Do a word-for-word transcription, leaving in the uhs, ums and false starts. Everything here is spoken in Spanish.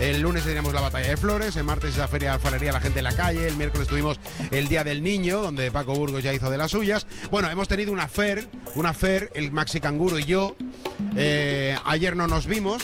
El lunes teníamos la batalla de flores, el martes la feria de alfarería, la gente en la calle, el miércoles tuvimos el Día del Niño, donde Paco Burgos ya hizo de las suyas. Bueno, hemos tenido una fer, una fer, el Maxi Canguro y yo. Eh, ayer no nos vimos,